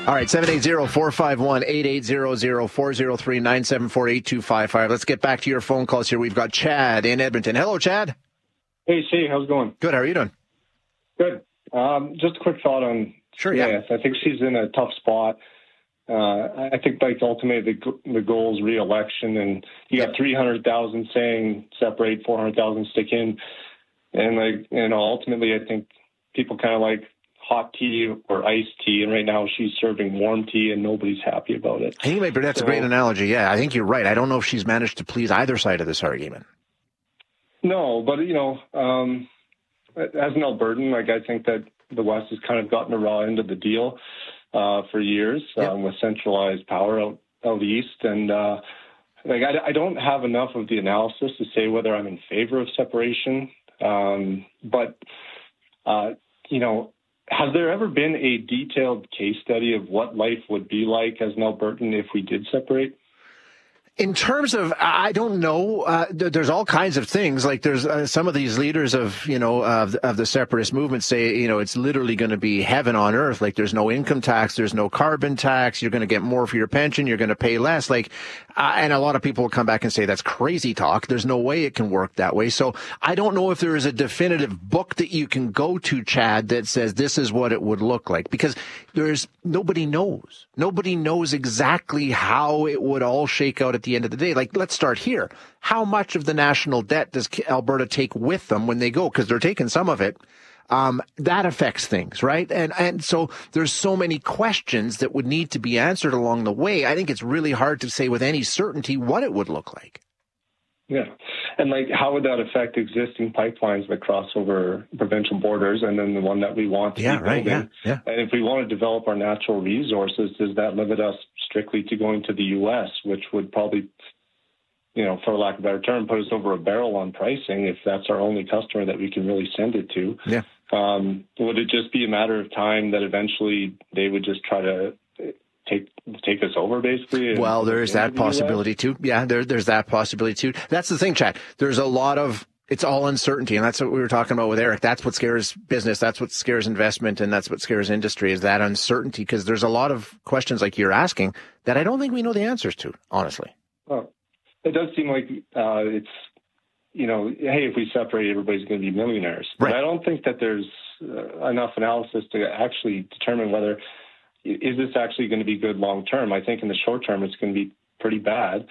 All right, 780-451-8800, 403-974-8255. Let's get back to your phone calls here. We've got Chad in Edmonton. Hello, Chad. Hey, Shay, how's it going? Good, how are you doing? Good. Just a quick thought on yeah. I think she's in a tough spot. I think, like, ultimately the goal is re-election, and you got 300,000 saying separate, 400,000 stick in. And, like, you know, ultimately I think people kind of like hot tea or iced tea, and right now she's serving warm tea, and nobody's happy about it. I think that's a great analogy. Yeah, I think you're right. I don't know if she's managed to please either side of this argument. No, but, you know, as an Albertan, like, I think that the West has kind of gotten a raw end of the deal for years with centralized power out east. And, like, I don't have enough of the analysis to say whether I'm in favor of separation. But, you know, has there ever been a detailed case study of what life would be like as an Albertan if we did separate? In terms of, I don't know. There's all kinds of things. Like there's some of these leaders of, you know, of the separatist movement say, you know, it's literally going to be heaven on earth. Like there's no income tax, there's no carbon tax. You're going to get more for your pension. You're going to pay less. Like, and a lot of people will come back and say that's crazy talk. There's no way it can work that way. So I don't know if there is a definitive book that you can go to, Chad, that says this is what it would look like, because nobody knows. Nobody knows exactly how it would all shake out at the end of the day. Like, let's start here. How much of the national debt does Alberta take with them when they go? Because they're taking some of it. That affects things, right? And so there's so many questions that would need to be answered along the way. I think it's really hard to say with any certainty what it would look like. Yeah. And, like, how would that affect existing pipelines that cross over provincial borders and then the one that we want to be building? Yeah. And if we want to develop our natural resources, does that limit us strictly to going to the U.S., which would probably, you know, for lack of a better term, put us over a barrel on pricing if that's our only customer that we can really send it to? Yeah. Would it just be a matter of time that eventually they would just try to take us over, basically? Well, there's that possibility too. Yeah, there's that possibility too. That's the thing, Chad. There's a lot of, it's all uncertainty, and that's what we were talking about with Eric. That's what scares business. That's what scares investment, and that's what scares industry, is that uncertainty, because there's a lot of questions like you're asking that I don't think we know the answers to, honestly. Well, it does seem like it's, you know, hey, if we separate, everybody's going to be millionaires. But I don't think that there's enough analysis to actually determine whether is this actually going to be good long term. I think in the short term, it's going to be pretty bad.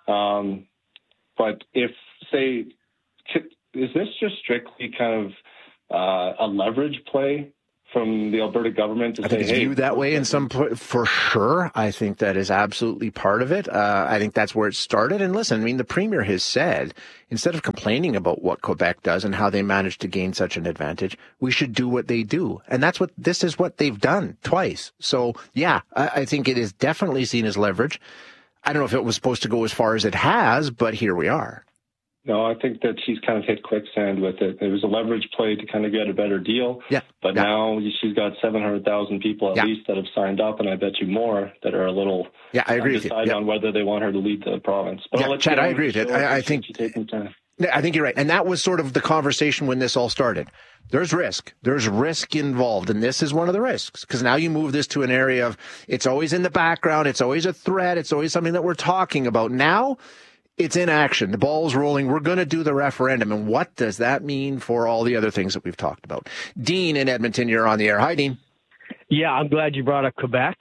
But if, say, is this just strictly kind of a leverage play from the Alberta government to say, I think it's viewed that way in some, for sure. I think that is absolutely part of it. I think that's where it started. And listen, I mean, the Premier has said, instead of complaining about what Quebec does and how they managed to gain such an advantage, we should do what they do. And this is what they've done twice. So yeah, I think it is definitely seen as leverage. I don't know if it was supposed to go as far as it has, but here we are. No, I think that she's kind of hit quicksand with it. It was a leverage play to kind of get a better deal. Yeah. But now she's got 700,000 people at least that have signed up, and I bet you more that are a little I agree with you. On whether they want her to lead the province. But Chad, I agree with it. I think you're right. And that was sort of the conversation when this all started. There's risk. There's risk involved, and this is one of the risks, because now you move this to an area of, it's always in the background, it's always a threat, it's always something that we're talking about. Now it's in action. The ball's rolling. We're going to do the referendum. And what does that mean for all the other things that we've talked about? Dean in Edmonton, you're on the air. Hi, Dean. Yeah, I'm glad you brought up Quebec.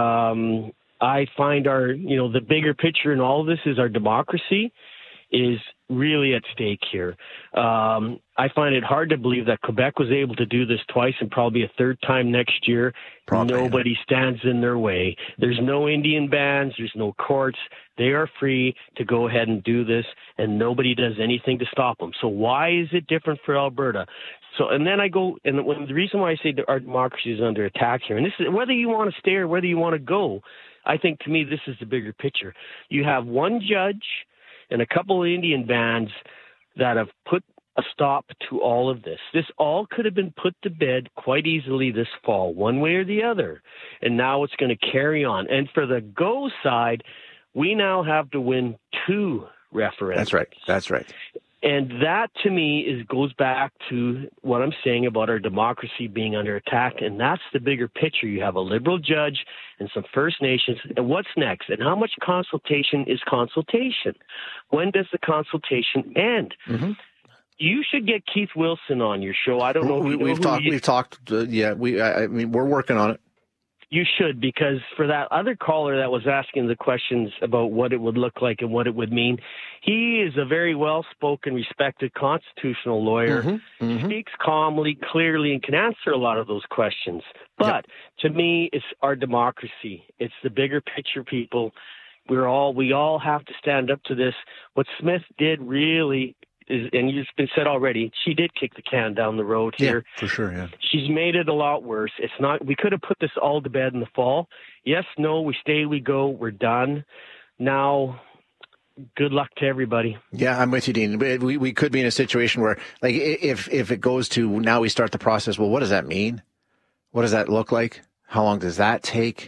I find the bigger picture in all of this is our democracy is really at stake here. I find it hard to believe that Quebec was able to do this twice and probably a third time next year. Nobody stands in their way. There's no Indian bans. There's no courts. They are free to go ahead and do this, and nobody does anything to stop them. So why is it different for Alberta? So, and then the reason why I say that our democracy is under attack here, and this is whether you want to stay or whether you want to go, I think to me this is the bigger picture. You have one judge and a couple of Indian bans that have put a stop to all of this. This all could have been put to bed quite easily this fall, one way or the other. And now it's going to carry on. And for the go side, we now have to win 2 referendums. That's right. And that, to me, goes back to what I'm saying about our democracy being under attack, and that's the bigger picture. You have a Liberal judge and some First Nations, and what's next? And how much consultation is consultation? When does the consultation end? Mm-hmm. You should get Keith Wilson on your show. I don't know if we've talked. Yeah, I mean, we're working on it. You should, because for that other caller that was asking the questions about what it would look like and what it would mean, he is a very well-spoken, respected constitutional lawyer, speaks calmly, clearly, and can answer a lot of those questions. But to me, it's our democracy. It's the bigger picture, people. We all have to stand up to this. What Smith did really is, and it's been said already, she did kick the can down the road here. Yeah, for sure, yeah. She's made it a lot worse. It's not, we could have put this all to bed in the fall. Yes, no, we stay, we go, we're done. Now, good luck to everybody. Yeah, I'm with you, Dean. We could be in a situation where, like, if it goes to now we start the process, well, what does that mean? What does that look like? How long does that take?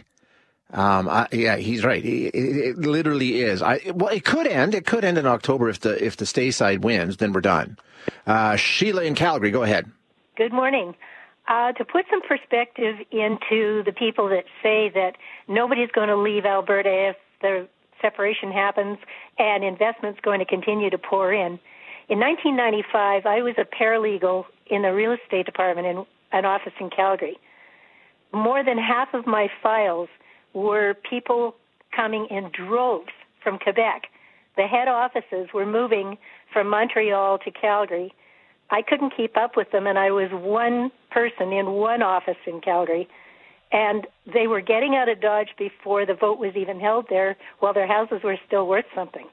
Yeah, he's right. It literally is. Well, it could end. It could end in October if the stay side wins. Then we're done. Sheila in Calgary, go ahead. Good morning. To put some perspective into the people that say that nobody's going to leave Alberta if the separation happens and investment's going to continue to pour in. In 1995, I was a paralegal in the real estate department in an office in Calgary. More than half of my files were people coming in droves from Quebec. The head offices were moving from Montreal to Calgary. I couldn't keep up with them, and I was one person in one office in Calgary. And they were getting out of Dodge before the vote was even held there, while their houses were still worth something.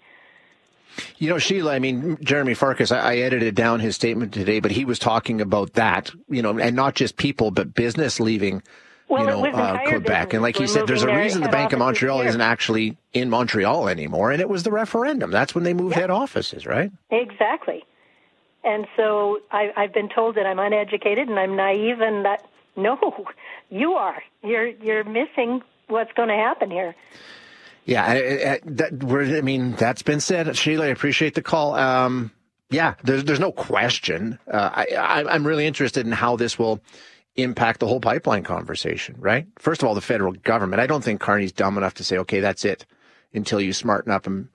You know, Sheila, I mean, Jeremy Farkas, I edited down his statement today, but he was talking about that, and not just people, but business leaving Quebec. And like he said, there's a reason the Bank of Montreal isn't actually in Montreal anymore, and it was the referendum. That's when they moved head offices, right? Exactly. And so I've been told that I'm uneducated and I'm naive, and that, no, you are. You're missing what's going to happen here. Yeah, that's been said. Sheila, I appreciate the call. Yeah, there's no question. I'm really interested in how this will impact the whole pipeline conversation, right? First of all, the federal government. I don't think Carney's dumb enough to say, okay, that's it. Until you smarten up and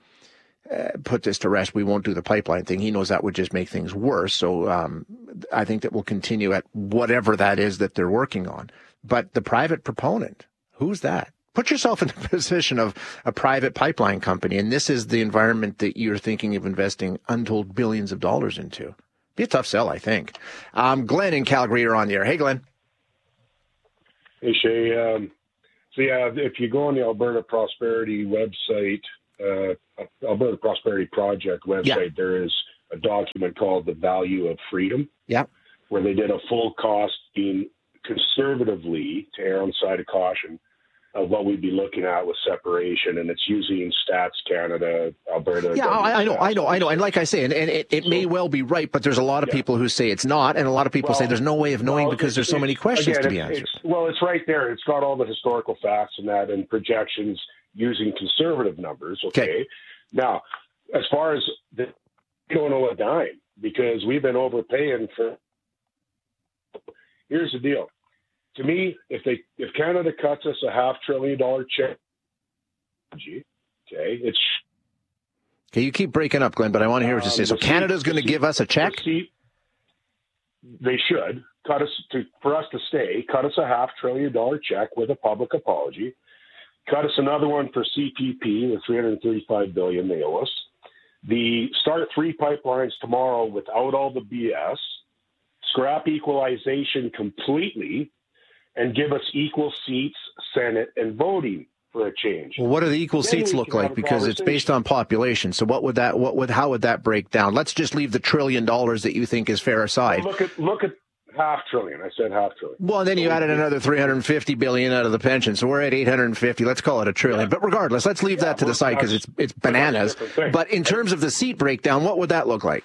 put this to rest, we won't do the pipeline thing. He knows that would just make things worse. So I think that we'll continue at whatever that is that they're working on. But the private proponent, who's that? Put yourself in the position of a private pipeline company, and this is the environment that you're thinking of investing untold billions of dollars into. Be a tough sell, I think. Glenn in Calgary, you're on the air. Hey, Glenn. Hey, Shay. If you go on the Alberta Prosperity website, Alberta Prosperity Project website, there is a document called The Value of Freedom, where they did a full cost being conservatively, to err on the side of caution, of what we'd be looking at with separation, and it's using Stats Canada, Alberta. Yeah, I know. And like I say, and it may well be right, but there's a lot of people who say it's not, and a lot of people say there's no way of knowing because there's so many questions to be answered. It's right there. It's got all the historical facts and that, and projections using conservative numbers. Okay. Now, as far as we don't know a dime because we've been overpaying for. Here's the deal. To me, if Canada cuts us a $500 billion check, it's okay. You keep breaking up, Glenn, but I want to hear what you say. So Canada's going to give us a check. They should cut us for us to stay. Cut us a $500 billion check with a public apology. Cut us another one for CPP, the $335 billion they owe us. Start 3 pipelines tomorrow without all the BS. Scrap equalization completely. And give us equal seats, Senate, and voting for a change. Well, what do the equal seats look like? Because it's based on population. So how would that break down? Let's just leave the $1 trillion that you think is fair aside. Well, look at $500 billion. I said $500 billion. Well, then you added another $350 billion out of the pension, so we're at $850. Let's call it $1 trillion. Yeah. But regardless, let's leave that to the side because it's bananas. But in terms of the seat breakdown, what would that look like?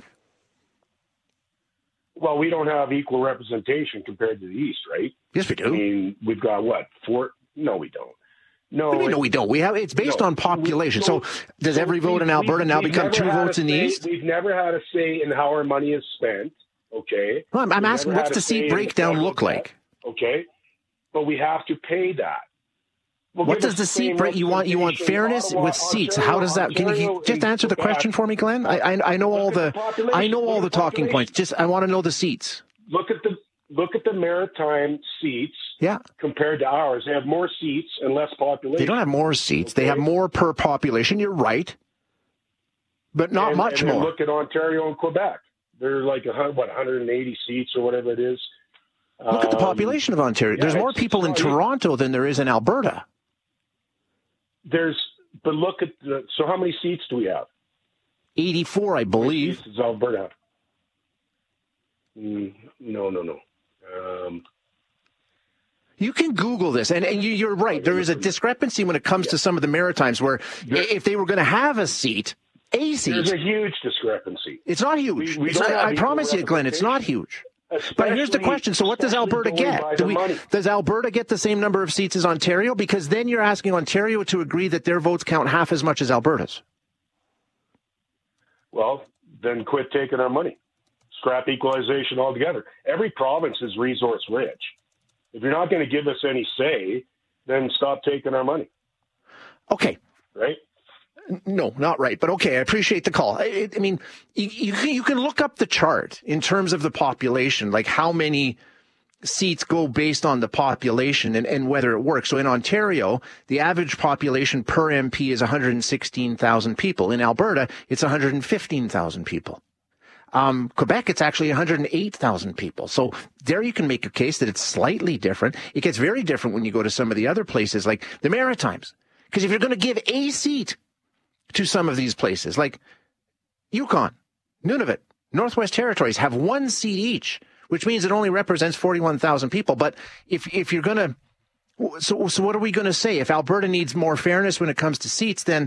Well, we don't have equal representation compared to the East, right? Yes, we do. I mean, we've got what? 4? No, we don't. No, we don't. It's based on population. So does every vote in Alberta now become 2 votes in the East? We've never had a say in how our money is spent. Okay. Well, I'm asking, what's the seat breakdown look like? Okay, but we have to pay that. What does the seat break? You want fairness with seats? How does that? Can you just answer the question for me, Glenn? I know all the talking points. Just I want to know the seats. Look at the maritime seats. Yeah. Compared to ours, they have more seats and less population. They don't have more seats. Okay. They have more per population. You're right, but not much more. Look at Ontario and Quebec. They're like 180 seats or whatever it is. Look at the population of Ontario. There's more people in Toronto than there is in Alberta. But look at so how many seats do we have? 84, I believe. Does Alberta have? No. You can Google this, and you're right. There is a discrepancy when it comes to some of the Maritimes where if they were going to have a seat. There's a huge discrepancy. It's not huge. I promise you, Glenn, it's not huge. But here's the question. So what does Alberta get? Does Alberta get the same number of seats as Ontario? Because then you're asking Ontario to agree that their votes count half as much as Alberta's. Well, then quit taking our money. Scrap equalization altogether. Every province is resource rich. If you're not going to give us any say, then stop taking our money. Okay. Right? No, not right. But okay, I appreciate the call. I mean, you can look up the chart in terms of the population, like how many seats go based on the population and whether it works. So in Ontario, the average population per MP is 116,000 people. In Alberta, it's 115,000 people. Quebec, it's actually 108,000 people. So there you can make a case that it's slightly different. It gets very different when you go to some of the other places like the Maritimes. Because if you're going to give a seat to some of these places, like Yukon, Nunavut, Northwest Territories have 1 seat each, which means it only represents 41,000 people. But if you're going to, so what are we going to say? If Alberta needs more fairness when it comes to seats, then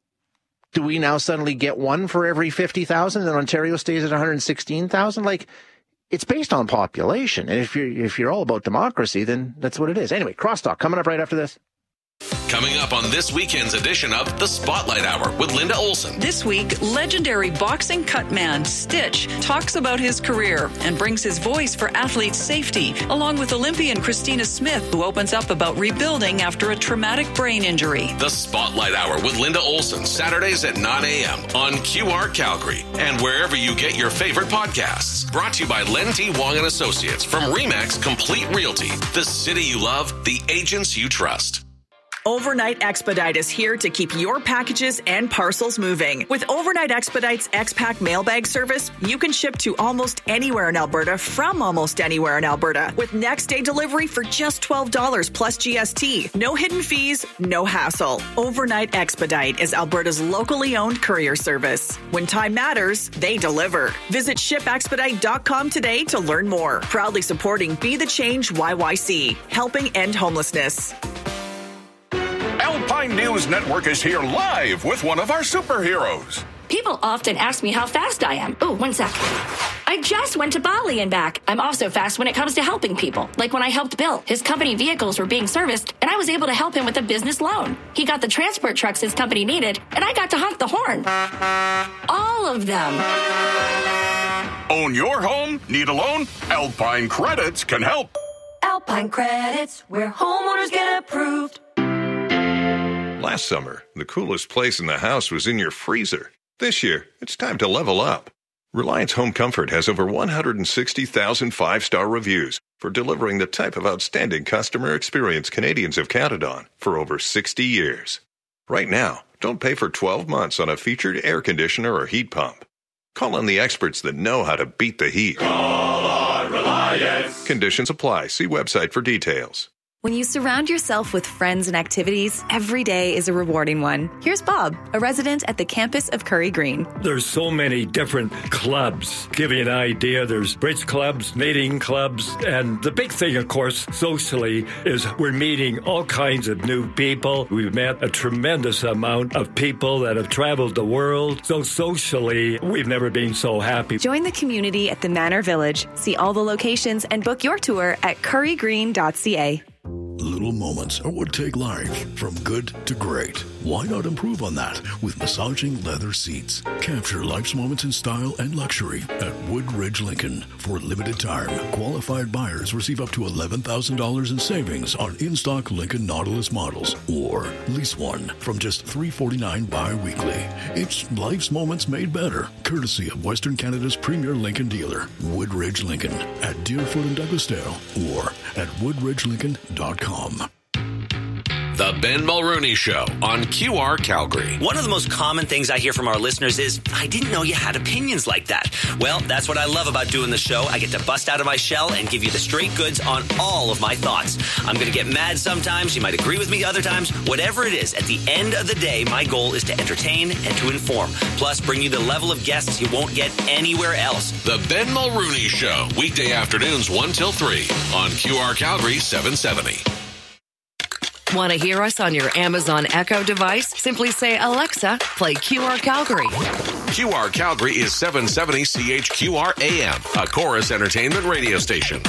do we now suddenly get 1 for every 50,000 and Ontario stays at 116,000? Like, it's based on population. And if you're all about democracy, then that's what it is. Anyway, Crosstalk coming up right after this. Coming up on this weekend's edition of The Spotlight Hour with Linda Olson. This week, legendary boxing cut man Stitch talks about his career and brings his voice for athletes' safety, along with Olympian Christina Smith, who opens up about rebuilding after a traumatic brain injury. The Spotlight Hour with Linda Olson, Saturdays at 9 a.m. on QR Calgary and wherever you get your favorite podcasts. Brought to you by Len T. Wong & Associates from RE/MAX Complete Realty. The city you love, the agents you trust. Overnight Expedite is here to keep your packages and parcels moving. With Overnight Expedite's X-Pack mailbag service, you can ship to almost anywhere in Alberta from almost anywhere in Alberta with next day delivery for just $12 plus GST. No hidden fees, no hassle. Overnight Expedite is Alberta's locally owned courier service. When time matters, they deliver. Visit shipexpedite.com today to learn more. Proudly supporting Be the Change YYC, helping end homelessness. Alpine News Network is here live with one of our superheroes. People often ask me how fast I am. Oh, 1 sec. I just went to Bali and back. I'm also fast when it comes to helping people. Like when I helped Bill. His company vehicles were being serviced, and I was able to help him with a business loan. He got the transport trucks his company needed, and I got to honk the horn. All of them. Own your home? Need a loan? Alpine Credits can help. Alpine Credits, where homeowners get approved. Last summer, the coolest place in the house was in your freezer. This year, it's time to level up. Reliance Home Comfort has over 160,000 five-star reviews for delivering the type of outstanding customer experience Canadians have counted on for over 60 years. Right now, don't pay for 12 months on a featured air conditioner or heat pump. Call on the experts that know how to beat the heat. Call on Reliance. Conditions apply. See website for details. When you surround yourself with friends and activities, every day is a rewarding one. Here's Bob, a resident at the campus of Curry Green. There's so many different clubs. Give you an idea, there's bridge clubs, knitting clubs, and the big thing, of course, socially, is we're meeting all kinds of new people. We've met a tremendous amount of people that have traveled the world. So socially, we've never been so happy. Join the community at the Manor Village. See all the locations and book your tour at currygreen.ca. Little moments are what take life from good to great. Why not improve on that with massaging leather seats? Capture life's moments in style and luxury at Woodridge Lincoln. For a limited time, qualified buyers receive up to $11,000 in savings on in-stock Lincoln Nautilus models, or lease one from just $349 bi-weekly. It's life's moments made better, courtesy of Western Canada's premier Lincoln dealer, Woodridge Lincoln, at Deerfoot and Douglasdale, or at woodridgelincoln.com. The Ben Mulrooney Show on QR Calgary. One of the most common things I hear from our listeners is, I didn't know you had opinions like that. Well, that's what I love about doing the show. I get to bust out of my shell and give you the straight goods on all of my thoughts. I'm going to get mad sometimes. You might agree with me other times. Whatever it is, at the end of the day, my goal is to entertain and to inform. Plus, bring you the level of guests you won't get anywhere else. The Ben Mulrooney Show. Weekday afternoons 1 till 3 on QR Calgary 770. Want to hear us on your Amazon Echo device? Simply say, Alexa, play QR Calgary. QR Calgary is 770 CHQR AM, a Chorus Entertainment radio station.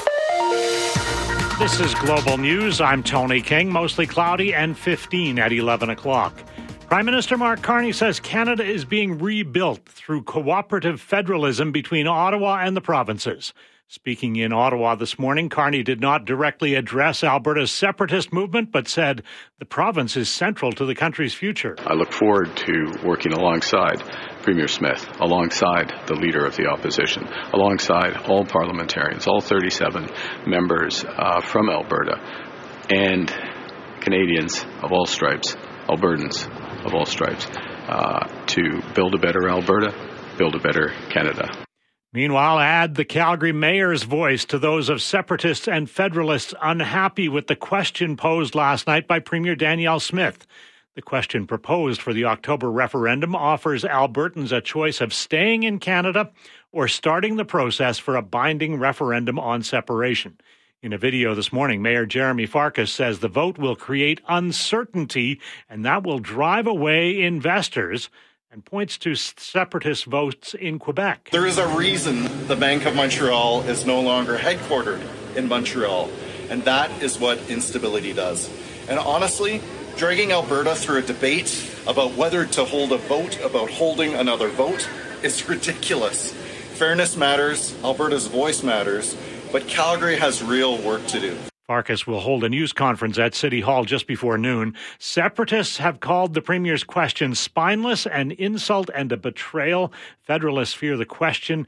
This is Global News. I'm Tony King. Mostly cloudy and 15 at 11 o'clock. Prime Minister Mark Carney says Canada is being rebuilt through cooperative federalism between Ottawa and the provinces. Speaking in Ottawa this morning, Carney did not directly address Alberta's separatist movement, but said the province is central to the country's future. I look forward to working alongside Premier Smith, alongside the Leader of the Opposition, alongside all parliamentarians, all 37 members from Alberta, and Canadians of all stripes, Albertans of all stripes, to build a better Alberta, build a better Canada. Meanwhile, add the Calgary mayor's voice to those of separatists and federalists unhappy with the question posed last night by Premier Danielle Smith. The question proposed for the October referendum offers Albertans a choice of staying in Canada or starting the process for a binding referendum on separation. In a video this morning, Mayor Jeremy Farkas says the vote will create uncertainty and that will drive away investors, and points to separatist votes in Quebec. There is a reason the Bank of Montreal is no longer headquartered in Montreal, and that is what instability does. And honestly, dragging Alberta through a debate about whether to hold a vote about holding another vote is ridiculous. Fairness matters, Alberta's voice matters, but Calgary has real work to do. Farkas will hold a news conference at City Hall just before noon. Separatists have called the Premier's question spineless, an insult and a betrayal. Federalists fear the question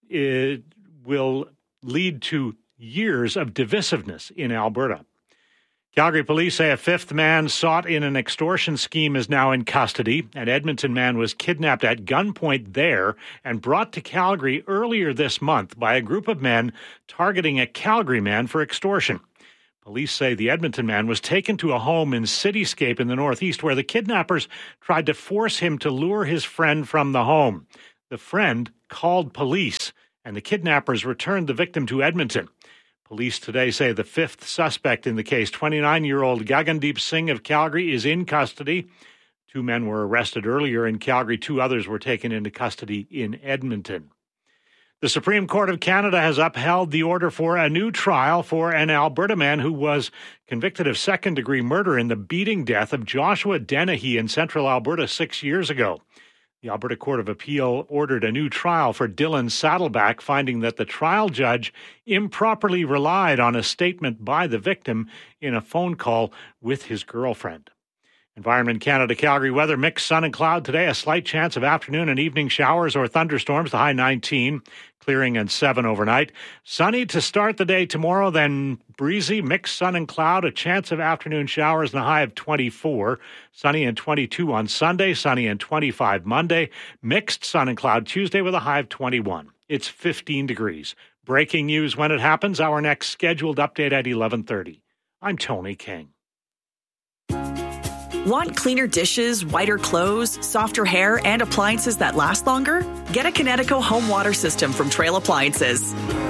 will lead to years of divisiveness in Alberta. Calgary police say a fifth man sought in an extortion scheme is now in custody. An Edmonton man was kidnapped at gunpoint there and brought to Calgary earlier this month by a group of men targeting a Calgary man for extortion. Police say the Edmonton man was taken to a home in Cityscape in the northeast where the kidnappers tried to force him to lure his friend from the home. The friend called police, and the kidnappers returned the victim to Edmonton. Police today say the fifth suspect in the case, 29-year-old Gagandeep Singh of Calgary, is in custody. 2 men were arrested earlier in Calgary. 2 others were taken into custody in Edmonton. The Supreme Court of Canada has upheld the order for a new trial for an Alberta man who was convicted of second-degree murder in the beating death of Joshua Dennehy in central Alberta 6 years ago. The Alberta Court of Appeal ordered a new trial for Dylan Saddleback, finding that the trial judge improperly relied on a statement by the victim in a phone call with his girlfriend. Environment Canada Calgary weather, mixed sun and cloud today, a slight chance of afternoon and evening showers or thunderstorms, the high 19, clearing and 7 overnight. Sunny to start the day tomorrow, then breezy, mixed sun and cloud, a chance of afternoon showers and a high of 24. Sunny and 22 on Sunday, sunny and 25 Monday, mixed sun and cloud Tuesday with a high of 21. It's 15 degrees. Breaking news when it happens, our next scheduled update at 11:30. I'm Tony King. Want cleaner dishes, whiter clothes, softer hair, and appliances that last longer? Get a Kinetico home water system from Trail Appliances.